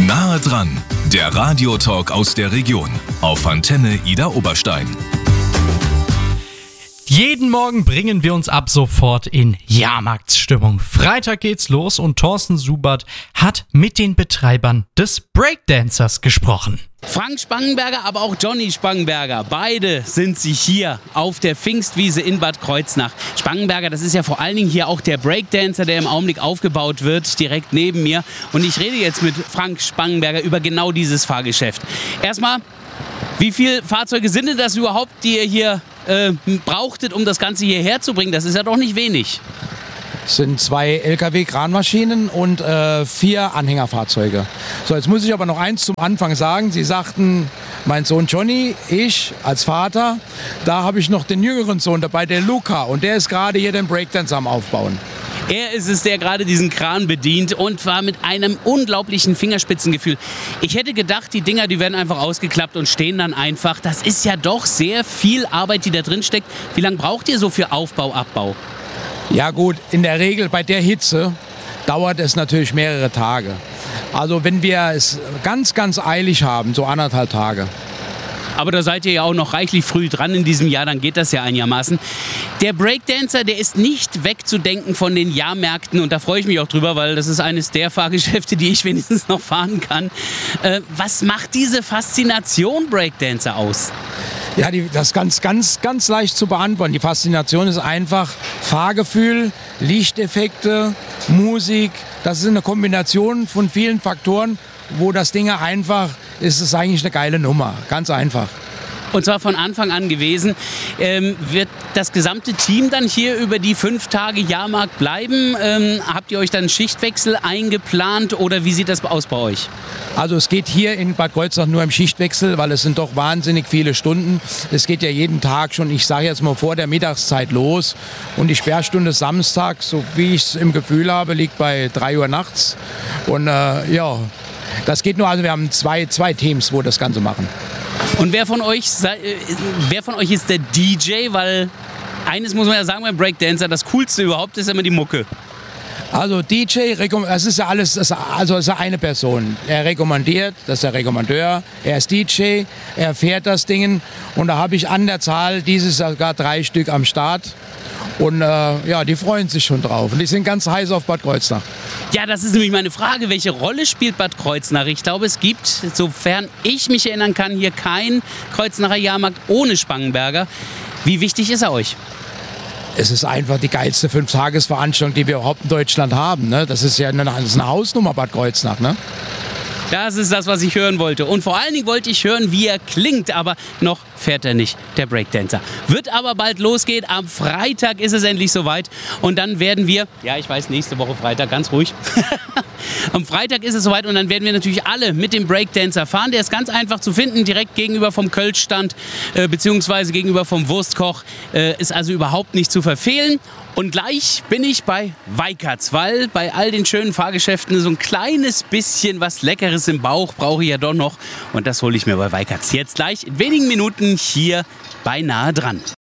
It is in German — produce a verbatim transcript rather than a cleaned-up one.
Nahe dran, der Radiotalk aus der Region auf Antenne Idar Oberstein. Jeden Morgen bringen wir uns ab sofort in Jahrmarktsstimmung. Freitag geht's los und Thorsten Subert hat mit den Betreibern des Breakdancers gesprochen. Frank Spangenberger, aber auch Johnny Spangenberger. Beide sind sie hier auf der Pfingstwiese in Bad Kreuznach. Spangenberger, das ist ja vor allen Dingen hier auch der Breakdancer, der im Augenblick aufgebaut wird, direkt neben mir. Und ich rede jetzt mit Frank Spangenberger über genau dieses Fahrgeschäft. Erstmal, wie viele Fahrzeuge sind denn das überhaupt, die ihr hier äh, brauchtet, um das Ganze hierher zu bringen? Das ist ja doch nicht wenig. Es sind zwei L K W-Kranmaschinen und äh, vier Anhängerfahrzeuge. So, jetzt muss ich aber noch eins zum Anfang sagen. Sie sagten, mein Sohn Johnny, ich als Vater, da habe ich noch den jüngeren Sohn dabei, der Luca. Und der ist gerade hier den Breakdance am Aufbauen. Er ist es, der gerade diesen Kran bedient und war mit einem unglaublichen Fingerspitzengefühl. Ich hätte gedacht, die Dinger, die werden einfach ausgeklappt und stehen dann einfach. Das ist ja doch sehr viel Arbeit, die da drin steckt. Wie lange braucht ihr so für Aufbau, Abbau? Ja gut, in der Regel bei der Hitze dauert es natürlich mehrere Tage. Also wenn wir es ganz, ganz eilig haben, so anderthalb Tage. Aber da seid ihr ja auch noch reichlich früh dran in diesem Jahr, dann geht das ja einigermaßen. Der Breakdancer, der ist nicht wegzudenken von den Jahrmärkten und da freue ich mich auch drüber, weil das ist eines der Fahrgeschäfte, die ich wenigstens noch fahren kann. Äh, was macht diese Faszination Breakdancer aus? Ja, die, das ist ganz, ganz, ganz leicht zu beantworten. Die Faszination ist einfach Fahrgefühl, Lichteffekte, Musik. Das ist eine Kombination von vielen Faktoren, wo das Ding einfach, ist es eigentlich eine geile Nummer. Ganz einfach. Und zwar von Anfang an gewesen. Ähm, wird das gesamte Team dann hier über die fünf Tage Jahrmarkt bleiben? Ähm, habt ihr euch dann Schichtwechsel eingeplant oder wie sieht das aus bei euch? Also es geht hier in Bad Kreuznach nur im Schichtwechsel, weil es sind doch wahnsinnig viele Stunden. Es geht ja jeden Tag schon, ich sage jetzt mal vor der Mittagszeit los. Und die Sperrstunde Samstag, so wie ich es im Gefühl habe, liegt bei drei Uhr nachts. Und äh, ja, das geht nur, also wir haben zwei, zwei Teams, wo das Ganze machen. Und wer von euch, wer von euch ist der D J? Weil eines muss man ja sagen beim Breakdancer, das Coolste überhaupt ist immer die Mucke. Also D J, das ist ja alles, das, also das ist ja eine Person. Er rekommandiert, das ist der Rekommandeur. Er ist D J, er fährt das Ding. Und da habe ich an der Zahl dieses Jahr sogar drei Stück am Start. Und äh, ja, die freuen sich schon drauf. Und die sind ganz heiß auf Bad Kreuznach. Ja, das ist nämlich meine Frage. Welche Rolle spielt Bad Kreuznach? Ich glaube, es gibt, sofern ich mich erinnern kann, hier keinen Kreuznacher Jahrmarkt ohne Spangenberger. Wie wichtig ist er euch? Es ist einfach die geilste Fünf-Tages-Veranstaltung, die wir überhaupt in Deutschland haben. Ne? Das ist ja eine, das ist eine Hausnummer, Bad Kreuznach. Ne? Das ist das, was ich hören wollte. Und vor allen Dingen wollte ich hören, wie er klingt. Aber noch fährt er nicht, der Breakdancer. Wird aber bald losgehen. Am Freitag ist es endlich soweit. Und dann werden wir, ja, ich weiß, nächste Woche Freitag, ganz ruhig. Am Freitag ist es soweit und dann werden wir natürlich alle mit dem Breakdancer fahren. Der ist ganz einfach zu finden, direkt gegenüber vom Kölschstand, äh, beziehungsweise gegenüber vom Wurstkoch. Äh, ist also überhaupt nicht zu verfehlen. Und gleich bin ich bei Weikertz, weil bei all den schönen Fahrgeschäften so ein kleines bisschen was Leckeres im Bauch brauche ich ja doch noch. Und das hole ich mir bei Weikertz jetzt gleich in wenigen Minuten hier bei Nahe dran.